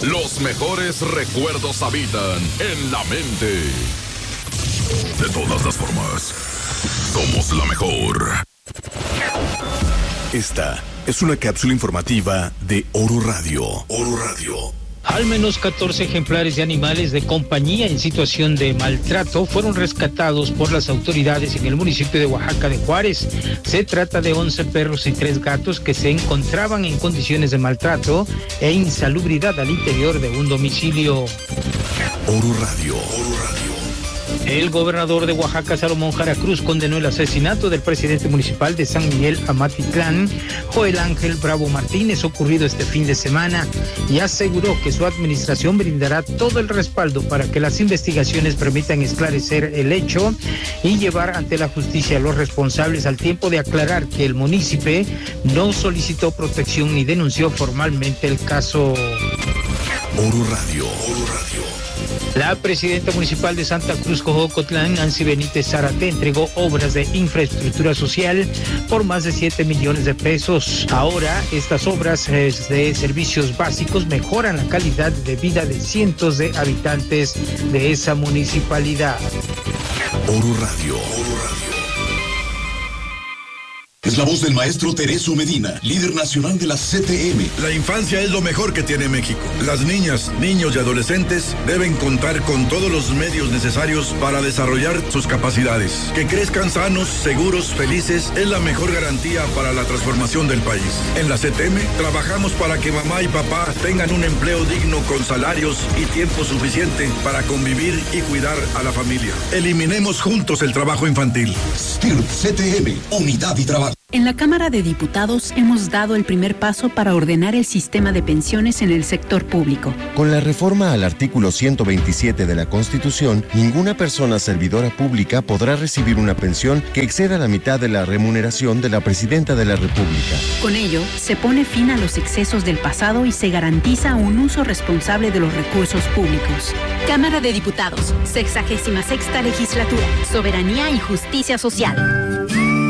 Los mejores recuerdos habitan en la mente. De todas las formas, somos la mejor. Esta es una cápsula informativa de Oro Radio. Oro Radio. Al menos 14 ejemplares de animales de compañía en situación de maltrato fueron rescatados por las autoridades en el municipio de Oaxaca de Juárez. Se trata de 11 perros y 3 gatos que se encontraban en condiciones de maltrato e insalubridad al interior de un domicilio. Oro Radio. Oro Radio. El gobernador de Oaxaca, Salomón Jara Cruz, condenó el asesinato del presidente municipal de San Miguel Amatitlán, Joel Ángel Bravo Martínez, ocurrido este fin de semana, y aseguró que su administración brindará todo el respaldo para que las investigaciones permitan esclarecer el hecho y llevar ante la justicia a los responsables, al tiempo de aclarar que el municipio no solicitó protección ni denunció formalmente el caso. Oro Radio. Oro Radio. La presidenta municipal de Santa Cruz, Cojocotlán, Nancy Benítez Zárate, entregó obras de infraestructura social por más de 7 millones de pesos. Ahora, estas obras de servicios básicos mejoran la calidad de vida de cientos de habitantes de esa municipalidad. Oro Radio. Oro Radio. Es la voz del maestro Tereso Medina, líder nacional de la CTM. La infancia es lo mejor que tiene México. Las niñas, niños y adolescentes deben contar con todos los medios necesarios para desarrollar sus capacidades. Que crezcan sanos, seguros, felices es la mejor garantía para la transformación del país. En la CTM trabajamos para que mamá y papá tengan un empleo digno con salarios y tiempo suficiente para convivir y cuidar a la familia. Eliminemos juntos el trabajo infantil. STIRP CTM, unidad y trabajo. En la Cámara de Diputados hemos dado el primer paso para ordenar el sistema de pensiones en el sector público. Con la reforma al artículo 127 de la Constitución, ninguna persona servidora pública podrá recibir una pensión que exceda la mitad de la remuneración de la Presidenta de la República. Con ello, se pone fin a los excesos del pasado y se garantiza un uso responsable de los recursos públicos. Cámara de Diputados, 66ª Legislatura, Soberanía y Justicia Social.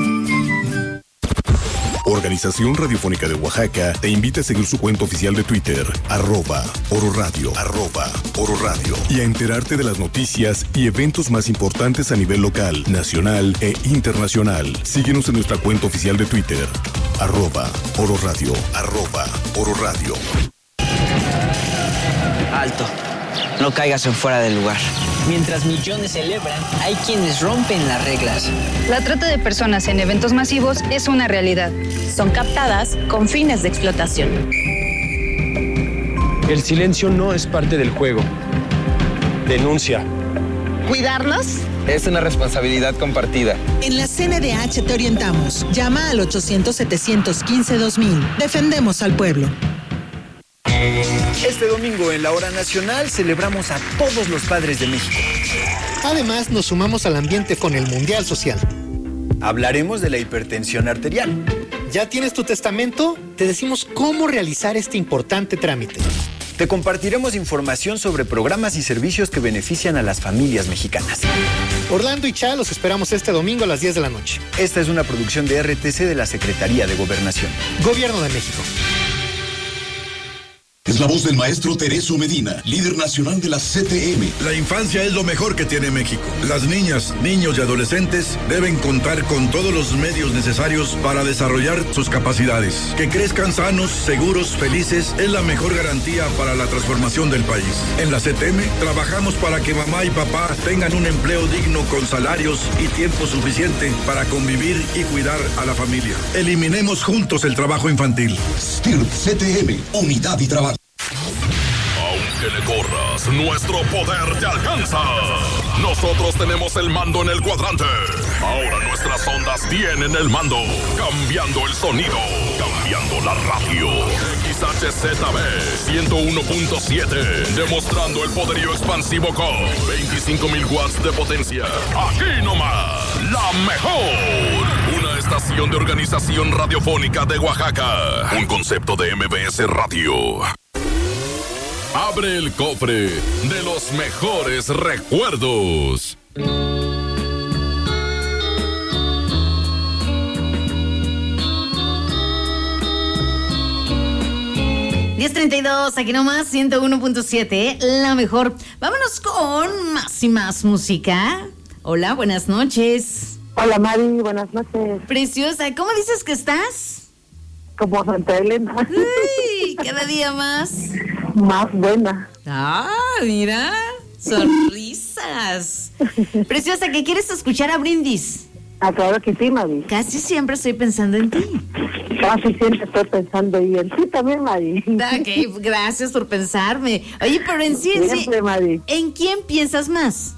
Organización Radiofónica de Oaxaca te invita a seguir su cuenta oficial de Twitter, @Oro Radio, @Oro Radio, y a enterarte de las noticias y eventos más importantes a nivel local, nacional e internacional. Síguenos en nuestra cuenta oficial de Twitter, @Oro Radio, @Oro Radio. Alto, no caigas en fuera del lugar. Mientras millones celebran, hay quienes rompen las reglas. La trata de personas en eventos masivos es una realidad. Son captadas con fines de explotación. El silencio no es parte del juego. Denuncia. ¿Cuidarnos? Es una responsabilidad compartida. En la CNDH te orientamos. Llama al 800-715-2000. Defendemos al pueblo. Este domingo en la Hora Nacional celebramos a todos los padres de México. Además, nos sumamos al ambiente con el Mundial Social. Hablaremos de la hipertensión arterial. ¿Ya tienes tu testamento? Te decimos cómo realizar este importante trámite. Te compartiremos información sobre programas y servicios que benefician a las familias mexicanas. Orlando y Cha los esperamos este domingo a las 10 de la noche. Esta es una producción de RTC de la Secretaría de Gobernación. Gobierno de México. Es la voz del maestro Tereso Medina, líder nacional de la CTM. La infancia es lo mejor que tiene México. Las niñas, niños y adolescentes deben contar con todos los medios necesarios para desarrollar sus capacidades. Que crezcan sanos, seguros, felices es la mejor garantía para la transformación del país. En la CTM trabajamos para que mamá y papá tengan un empleo digno con salarios y tiempo suficiente para convivir y cuidar a la familia. Eliminemos juntos el trabajo infantil. STIRP CTM, unidad y trabajo. Aunque le corras, nuestro poder te alcanza. Nosotros tenemos el mando en el cuadrante. Ahora nuestras ondas tienen el mando. Cambiando el sonido. Cambiando la radio. XHZB 101.7. Demostrando el poderío expansivo con 25,000 watts de potencia. Aquí nomás, la mejor. Una estación de Organización Radiofónica de Oaxaca. Un concepto de MBS Radio. Abre el cofre de los mejores recuerdos. 10:32, aquí nomás, 101.7, la mejor. Vámonos con más y más música. Hola, buenas noches. Hola, Mari, buenas noches. Preciosa, ¿cómo dices que estás? Como Santa Elena. Uy, cada día más. Más buena. Ah, mira, sonrisas. Preciosa, ¿qué quieres escuchar a Brindis? Ah, claro que sí, Mari. Casi siempre estoy pensando en ti. Casi siempre estoy pensando y en ti también, Mari. Ok, gracias por pensarme. Oye, pero en sí, siempre, Mari. ¿En quién piensas más?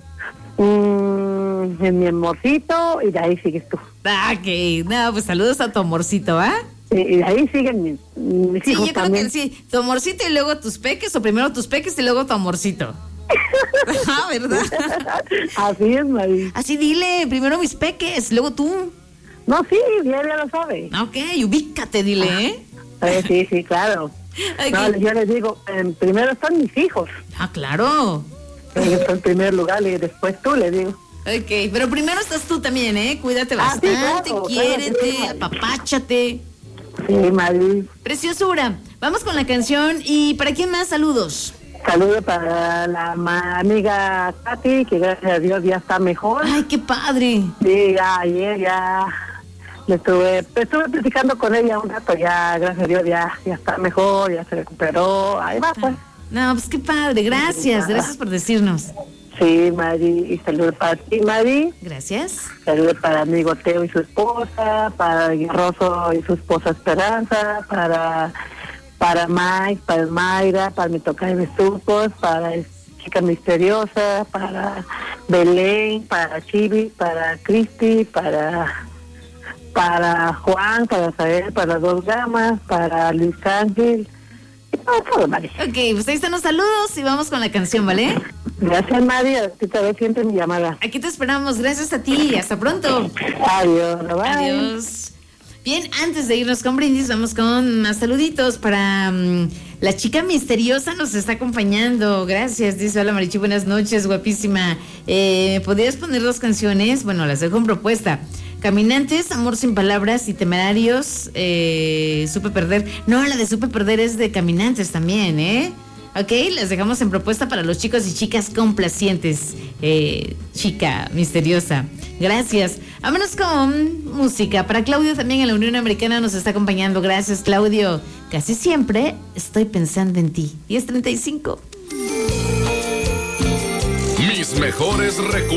En mi amorcito y de ahí sigues tú. Ok, no, pues saludos a tu amorcito, ¿ah? Y de ahí siguen mis hijos yo también. Creo que sí, tu amorcito y luego tus peques, o primero tus peques y luego tu amorcito. Ah, ¿verdad? Así es, Mari. Así dile, primero mis peques, luego tú. No, sí, ya lo sabe. Ok, ubícate, dile, Sí, claro. Okay. No, yo les digo, primero están mis hijos. Ah, claro. Ellos están en primer lugar y después tú, le digo. Ok, pero primero estás tú también, Cuídate bastante, sí, claro, quiérete, claro, apapáchate. Sí, Mari. Preciosura, vamos con la canción. ¿Y para quién más? Saludos. Saludos para la amiga Katy, que gracias a Dios ya está mejor. Ay, qué padre. Sí, ayer ya estuve platicando con ella un rato, ya gracias a Dios ya está mejor, ya se recuperó, ahí va pues. No, pues qué padre, gracias por decirnos. Sí, Mari, y saludos para ti, Mari. Gracias. Saludos para amigo Teo y su esposa, para Rosso y su esposa Esperanza, para Mike, para Mayra, para mi tocayo de Supos, para Chica Misteriosa, para Belén, para Chibi, para Cristi, para Juan, para Sael, para Dos Gamas, para Luis Ángel. Todo, Mari. Ok, pues ahí están los saludos y vamos con la canción, ¿vale? Gracias, Mari, te veo siempre mi llamada. Aquí te esperamos, gracias a ti, hasta pronto. Adiós, bye. Adiós. Bien, antes de irnos con Brindis, vamos con más saluditos para la chica misteriosa nos está acompañando. Gracias, dice, hola Marichi, buenas noches, guapísima. ¿Podrías poner 2 canciones? Bueno, las dejo en propuesta. Caminantes, Amor sin palabras y Temerarios, Supe perder. No, la de Supe perder es de Caminantes también, Ok, las dejamos en propuesta para los chicos y chicas complacientes. Chica misteriosa. Gracias. Vámonos con música. Para Claudio también en la Unión Americana nos está acompañando. Gracias, Claudio. Casi siempre estoy pensando en ti. 10:35. Mis mejores recuerdos.